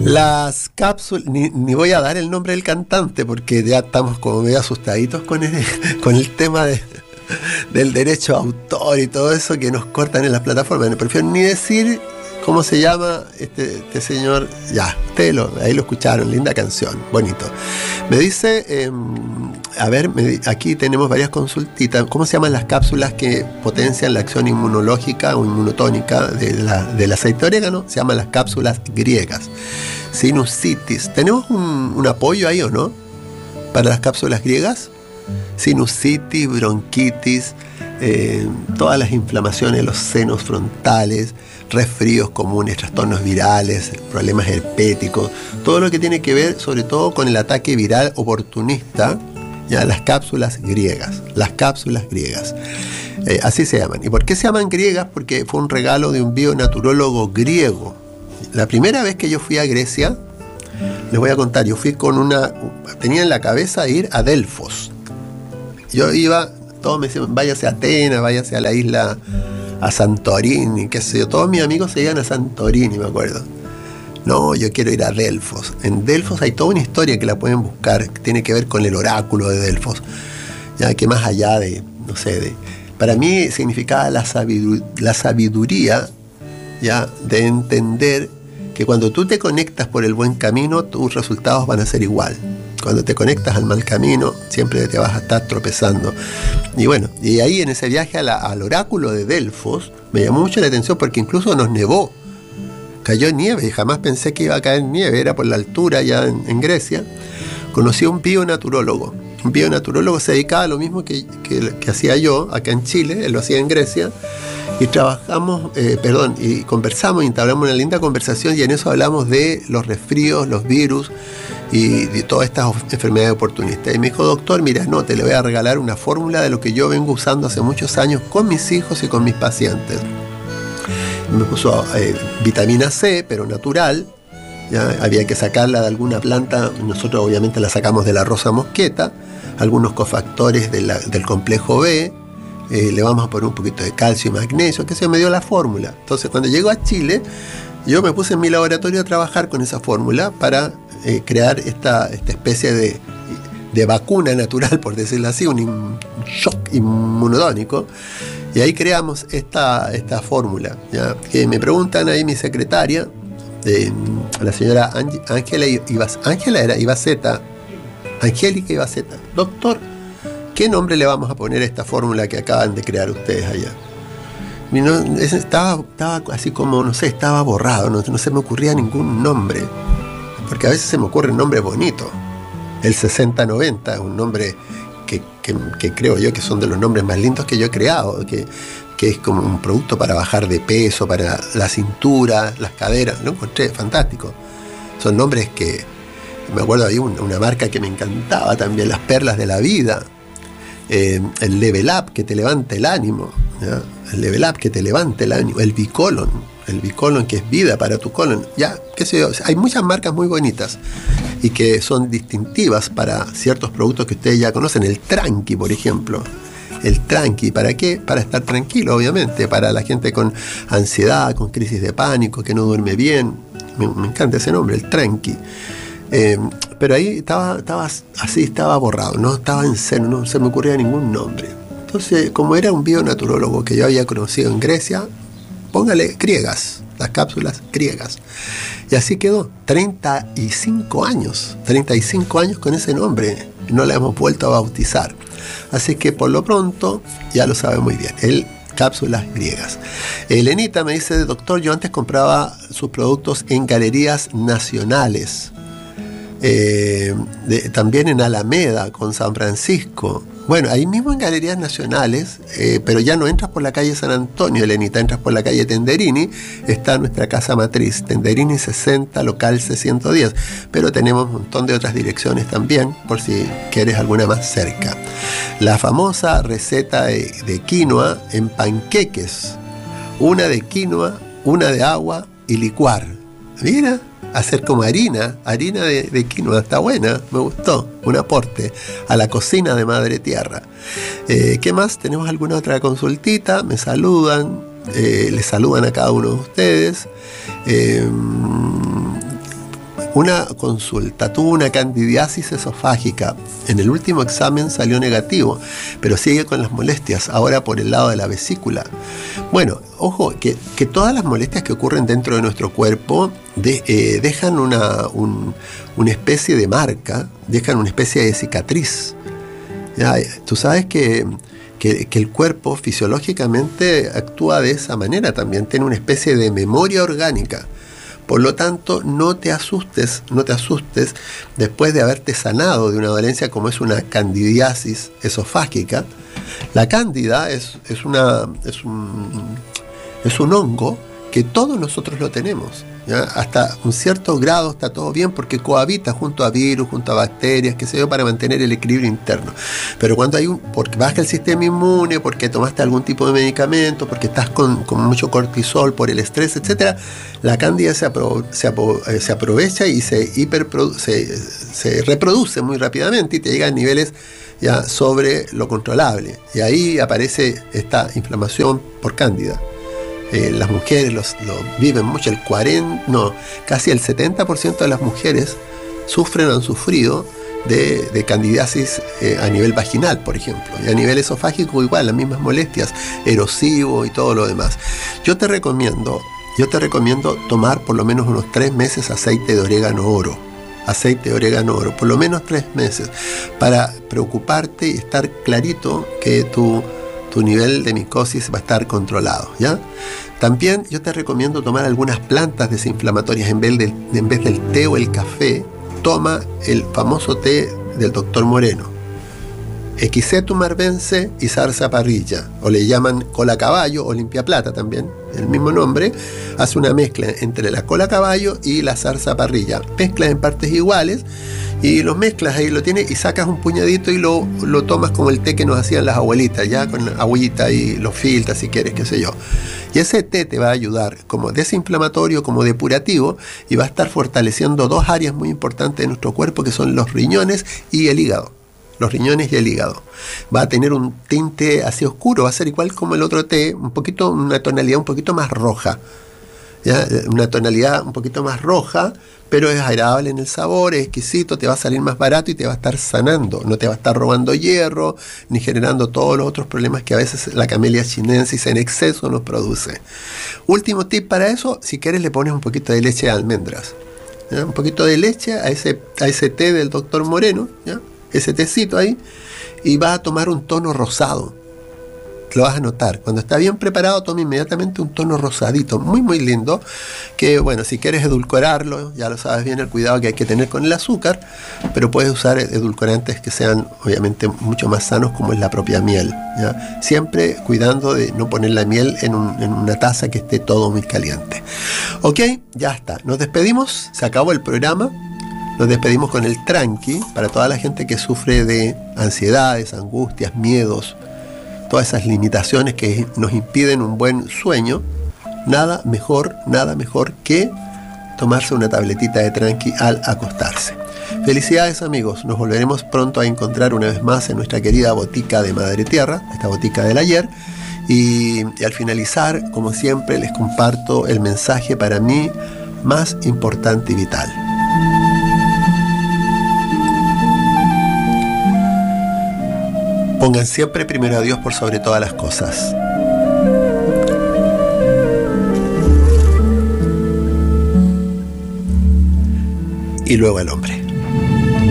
Las cápsulas, ni voy a dar el nombre del cantante porque ya estamos como medio asustaditos con el tema del derecho a autor y todo eso que nos cortan en las plataformas. No prefiero ni decir cómo se llama este señor. Ya, ustedes ahí lo escucharon, linda canción, bonito. Me dice, aquí tenemos varias consultitas. ¿Cómo se llaman las cápsulas que potencian la acción inmunológica o inmunotónica del aceite de orégano? Se llaman las cápsulas griegas. Sinusitis. ¿Tenemos un apoyo ahí o no? Para las cápsulas griegas. Sinusitis, bronquitis, todas las inflamaciones de los senos frontales, resfríos comunes, trastornos virales, problemas herpéticos, todo lo que tiene que ver sobre todo con el ataque viral oportunista, ya las cápsulas griegas, así se llaman. ¿Y por qué se llaman griegas? Porque fue un regalo de un bionaturólogo griego. La primera vez que yo fui a Grecia, les voy a contar, yo fui tenía en la cabeza ir a Delfos. Yo iba, todos me decían, váyase a Atenas, váyase a la isla, a Santorini, qué sé yo. Todos mis amigos se iban a Santorini, me acuerdo. No, yo quiero ir a Delfos. En Delfos hay toda una historia que la pueden buscar, que tiene que ver con el oráculo de Delfos. Ya que más allá para mí significaba la sabiduría, ya, de entender que cuando tú te conectas por el buen camino, tus resultados van a ser igual. Cuando te conectas al mal camino, siempre te vas a estar tropezando. Y bueno, y ahí en ese viaje al oráculo de Delfos, me llamó mucho la atención porque incluso nos nevó. Cayó nieve y jamás pensé que iba a caer nieve, era por la altura ya en Grecia. Conocí a un bionaturólogo. Un bionaturólogo se dedicaba a lo mismo que hacía yo acá en Chile, él lo hacía en Grecia. Y trabajamos, y conversamos y entablamos una linda conversación y en eso hablamos de los resfríos, los virus y de todas estas enfermedades oportunistas. Y me dijo, doctor, mira, te le voy a regalar una fórmula de lo que yo vengo usando hace muchos años con mis hijos y con mis pacientes. Me puso vitamina C, pero natural. Ya había que sacarla de alguna planta, nosotros obviamente la sacamos de la rosa mosqueta, algunos cofactores del complejo B. Le vamos a poner un poquito de calcio y magnesio, que se me dio la fórmula. Entonces, cuando llego a Chile, yo me puse en mi laboratorio a trabajar con esa fórmula para crear esta especie de vacuna natural, por decirlo así, un shock inmunodónico. Y ahí creamos esta fórmula, ¿ya? Que me preguntan ahí mi secretaria, la señora Angélica Ibaceta, doctor, ¿qué nombre le vamos a poner a esta fórmula que acaban de crear ustedes allá? Estaba así como, estaba borrado, no se me ocurría ningún nombre, porque a veces se me ocurren nombres bonitos. El 6090 es un nombre que creo yo que son de los nombres más lindos que yo he creado, que es como un producto para bajar de peso, para la cintura, las caderas. Lo encontré fantástico. Son nombres que, me acuerdo, había una marca que me encantaba también, las perlas de la vida. El Level Up, que te levanta el ánimo, ¿ya? El Level Up, que te levanta el ánimo. El Bicolon, que es vida para tu colon. Ya, qué sé yo, hay muchas marcas muy bonitas y que son distintivas para ciertos productos que ustedes ya conocen. El Tranqui, por ejemplo. El Tranqui, ¿para qué? Para estar tranquilo, obviamente. Para la gente con ansiedad, con crisis de pánico, que no duerme bien. Me encanta ese nombre, el Tranqui. Pero ahí estaba borrado, no estaba en cero, no se me ocurría ningún nombre. Entonces, como era un bionaturólogo que yo había conocido en Grecia, póngale griegas, las cápsulas griegas. Y así quedó, 35 años con ese nombre, no la hemos vuelto a bautizar. Así que por lo pronto ya lo sabe muy bien, cápsulas griegas. Elenita me dice, doctor, yo antes compraba sus productos en galerías nacionales. También en Alameda con San Francisco, bueno, ahí mismo en galerías nacionales, pero ya no entras por la calle San Antonio, Elenita, entras por la calle Tenderini, está nuestra casa matriz, Tenderini 60, local C110, pero tenemos un montón de otras direcciones también, por si quieres alguna más cerca. La famosa receta de quinoa en panqueques, una de quinoa, una de agua y licuar. Mira, hacer como harina de quinoa, está buena, me gustó, un aporte a la cocina de Madre Tierra. ¿Qué más? ¿Tenemos alguna otra consultita? Me saludan, les saludan a cada uno de ustedes. Una consulta, tuvo una candidiasis esofágica. En el último examen salió negativo, pero sigue con las molestias, ahora por el lado de la vesícula. Bueno, ojo, que todas las molestias que ocurren dentro de nuestro cuerpo dejan una especie de marca, dejan una especie de cicatriz. Ya, tú sabes que el cuerpo fisiológicamente actúa de esa manera también, tiene una especie de memoria orgánica. Por lo tanto, no te asustes después de haberte sanado de una dolencia como es una candidiasis esofágica. La cándida es un hongo que todos nosotros lo tenemos, ¿ya? Hasta un cierto grado está todo bien porque cohabita junto a virus, junto a bacterias, qué sé yo, para mantener el equilibrio interno. Pero cuando porque baja el sistema inmune, porque tomaste algún tipo de medicamento, porque estás con mucho cortisol por el estrés, etcétera, la cándida se aprovecha y se reproduce muy rápidamente y te llega a niveles ya sobre lo controlable. Y ahí aparece esta inflamación por cándida. Las mujeres lo viven mucho, casi el 70% de las mujeres han sufrido de candidiasis a nivel vaginal, por ejemplo, y a nivel esofágico igual, las mismas molestias, erosivo y todo lo demás. Yo te recomiendo tomar por lo menos unos 3 meses aceite de orégano oro, por lo menos 3 meses, para preocuparte y estar clarito que tu nivel de micosis va a estar controlado, ¿ya? También yo te recomiendo tomar algunas plantas desinflamatorias en vez del té o el café. Toma el famoso té del Dr. Moreno, Equisetum arvense y zarzaparrilla, o le llaman cola caballo o limpia plata también, el mismo nombre. Hace una mezcla entre la cola caballo y la zarzaparrilla, mezclas en partes iguales y los mezclas, ahí lo tienes y sacas un puñadito y lo tomas como el té que nos hacían las abuelitas, ya con agüita y lo filtras si quieres, qué sé yo. Y ese té te va a ayudar como desinflamatorio, como depurativo, y va a estar fortaleciendo 2 áreas muy importantes de nuestro cuerpo, que son los riñones y el hígado. Los riñones y el hígado. Va a tener un tinte así oscuro, va a ser igual como el otro té, una tonalidad un poquito más roja, ¿ya? Una tonalidad un poquito más roja, pero es agradable en el sabor, es exquisito, te va a salir más barato y te va a estar sanando. No te va a estar robando hierro, ni generando todos los otros problemas que a veces la Camellia chinensis en exceso nos produce. Último tip para eso, si quieres le pones un poquito de leche de almendras, ¿ya? Un poquito de leche a ese té del Dr. Moreno, ¿ya? Ese tecito ahí, y vas a tomar un tono rosado. Lo vas a notar. Cuando está bien preparado, toma inmediatamente un tono rosadito, muy muy lindo, que bueno, si quieres edulcorarlo, ya lo sabes bien el cuidado que hay que tener con el azúcar, pero puedes usar edulcorantes que sean obviamente mucho más sanos, como es la propia miel, ¿ya? Siempre cuidando de no poner la miel en una taza que esté todo muy caliente. Ok, ya está. Nos despedimos, se acabó el programa. Nos despedimos con el tranqui para toda la gente que sufre de ansiedades, angustias, miedos, todas esas limitaciones que nos impiden un buen sueño. Nada mejor que tomarse una tabletita de tranqui al acostarse. Felicidades, amigos, nos volveremos pronto a encontrar una vez más en nuestra querida botica de Madre Tierra, esta botica del ayer, y al finalizar, como siempre, les comparto el mensaje para mí más importante y vital. Pongan siempre primero a Dios por sobre todas las cosas. Y luego al hombre.